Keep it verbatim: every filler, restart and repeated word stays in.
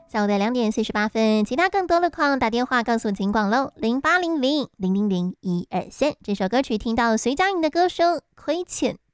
下午的两点四十八分，其他更多的况打电话告诉警广喽，零八零零零零零一二三。这首歌曲听到徐佳莹的歌声《亏欠》。